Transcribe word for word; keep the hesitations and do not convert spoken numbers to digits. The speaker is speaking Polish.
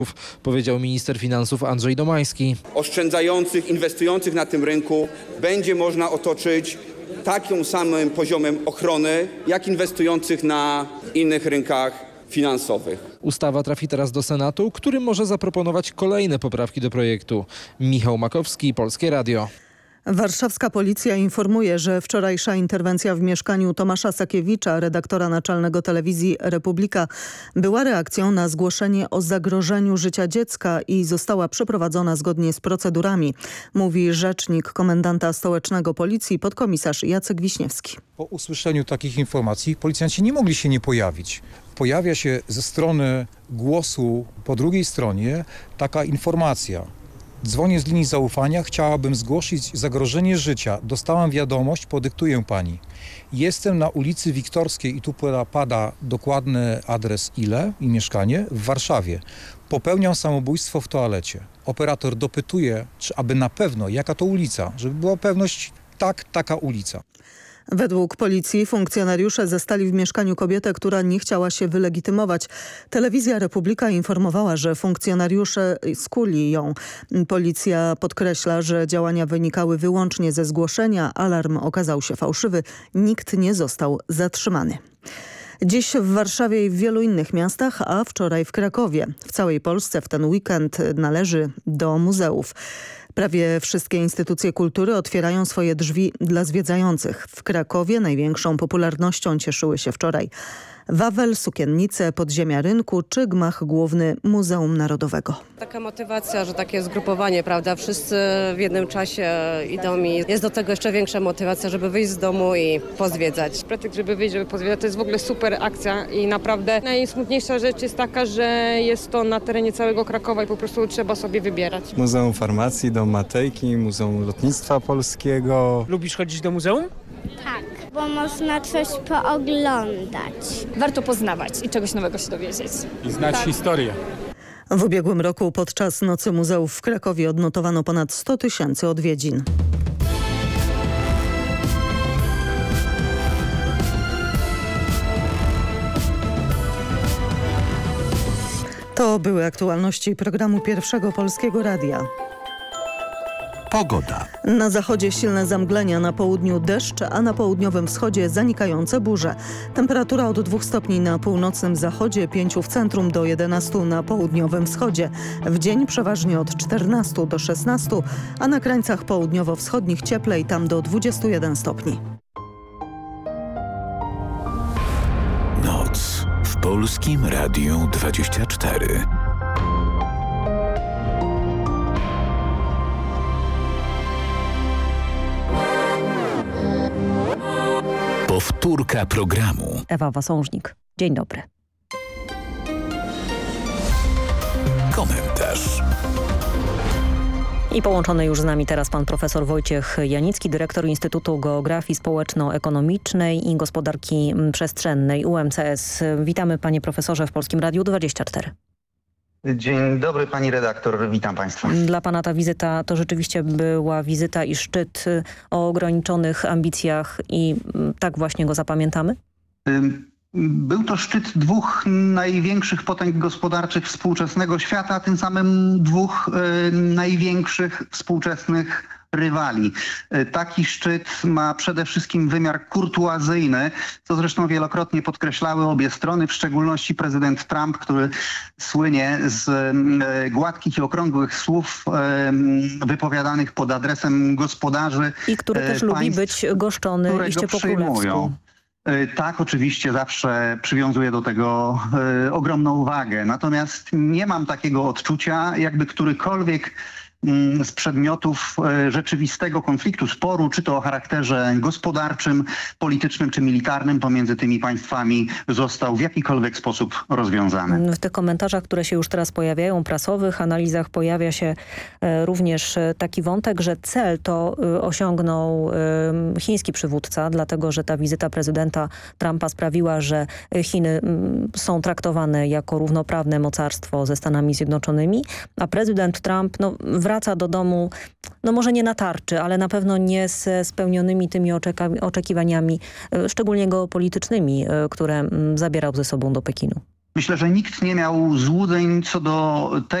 powiedział minister finansów Andrzej Domański. Oszczędzających, inwestujących na tym rynku będzie można otoczyć takim samym poziomem ochrony, jak inwestujących na innych rynkach finansowych. Ustawa trafi teraz do Senatu, który może zaproponować kolejne poprawki do projektu. Michał Makowski, Polskie Radio. Warszawska policja informuje, że wczorajsza interwencja w mieszkaniu Tomasza Sakiewicza, redaktora naczelnego telewizji Republika, była reakcją na zgłoszenie o zagrożeniu życia dziecka i została przeprowadzona zgodnie z procedurami, mówi rzecznik komendanta stołecznego policji podkomisarz Jacek Wiśniewski. Po usłyszeniu takich informacji policjanci nie mogli się nie pojawić. Pojawia się ze strony głosu po drugiej stronie taka informacja. Dzwonię z linii zaufania, chciałabym zgłosić zagrożenie życia. Dostałam wiadomość, podyktuję pani. Jestem na ulicy Wiktorskiej i tu pada dokładny adres ile i mieszkanie w Warszawie. Popełniam samobójstwo w toalecie. Operator dopytuje, czy aby na pewno, jaka to ulica, żeby była pewność, tak, taka ulica. Według policji funkcjonariusze zastali w mieszkaniu kobietę, która nie chciała się wylegitymować. Telewizja Republika informowała, że funkcjonariusze skuli ją. Policja podkreśla, że działania wynikały wyłącznie ze zgłoszenia. Alarm okazał się fałszywy. Nikt nie został zatrzymany. Dziś w Warszawie i w wielu innych miastach, a wczoraj w Krakowie. W całej Polsce w ten weekend należy do muzeów. Prawie wszystkie instytucje kultury otwierają swoje drzwi dla zwiedzających. W Krakowie największą popularnością cieszyły się wczoraj Wawel, Sukiennice, Podziemia Rynku czy gmach główny Muzeum Narodowego. Taka motywacja, że takie zgrupowanie, prawda, wszyscy w jednym czasie idą i jest do tego jeszcze większa motywacja, żeby wyjść z domu i pozwiedzać. Pretekst, żeby wyjść, żeby pozwiedzać, to jest w ogóle super akcja i naprawdę najsmutniejsza rzecz jest taka, że jest to na terenie całego Krakowa i po prostu trzeba sobie wybierać. Muzeum Farmacji, Dom Matejki, Muzeum Lotnictwa Polskiego. Lubisz chodzić do muzeum? Tak, bo można coś pooglądać. Warto poznawać i czegoś nowego się dowiedzieć. I znać tak. historię. W ubiegłym roku podczas Nocy Muzeów w Krakowie odnotowano ponad sto tysięcy odwiedzin. To były aktualności programu Pierwszego Polskiego Radia. Pogoda. Na zachodzie silne zamglenia, na południu deszcz, a na południowym wschodzie zanikające burze. Temperatura od dwóch stopni na północnym zachodzie, pięciu w centrum do jedenastu na południowym wschodzie. W dzień przeważnie od czternastu do szesnastu, a na krańcach południowo-wschodnich cieplej, tam do dwudziestu jeden stopni. Noc w Polskim Radiu dwadzieścia cztery. Powtórka programu. Ewa Wasążnik. Dzień dobry. Komentarz. I połączony już z nami teraz pan profesor Wojciech Janicki, dyrektor Instytutu Geografii Społeczno-Ekonomicznej i Gospodarki Przestrzennej U M C S. Witamy panie profesorze w Polskim Radiu dwadzieścia cztery. Dzień dobry pani redaktor, witam państwa. Dla pana ta wizyta to rzeczywiście była wizyta i szczyt o ograniczonych ambicjach i tak właśnie go zapamiętamy? Był to szczyt dwóch największych potęg gospodarczych współczesnego świata, a tym samym dwóch y, największych współczesnych rywali. Taki szczyt ma przede wszystkim wymiar kurtuazyjny, co zresztą wielokrotnie podkreślały obie strony, w szczególności prezydent Trump, który słynie z gładkich i okrągłych słów wypowiadanych pod adresem gospodarzy. I który też państw, lubi być goszczony iście po królewsku. Tak, oczywiście zawsze przywiązuję do tego y, ogromną wagę. Natomiast nie mam takiego odczucia, jakby którykolwiek y, z przedmiotów y, rzeczywistego konfliktu, sporu, czy to o charakterze gospodarczym, politycznym czy militarnym pomiędzy tymi państwami został w jakikolwiek sposób rozwiązany. W tych komentarzach, które się już teraz pojawiają, prasowych analizach pojawia się e, również taki wątek, że cel to e, osiągnął e, chiński przywódca, dlatego że ta wizyta prezydenta Trumpa sprawiła, że Chiny m, są traktowane jako równoprawne mocarstwo ze Stanami Zjednoczonymi, a prezydent Trump no, wraca do domu, no może nie na tarczy, ale na pewno nie ze spełnionymi tymi oczekiwaniami, e, szczególnie geopolitycznymi, e, które m, zabierał ze sobą do Pekinu. Myślę, że nikt nie miał złudzeń co do tego,